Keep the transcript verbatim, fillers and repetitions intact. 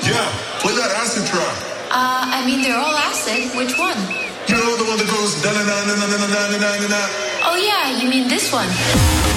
Yeah, play that acid track. Uh, I mean, they're all acid. Which one? You know, the one that goes da na na na na na na na na na. Oh, yeah, you mean this one.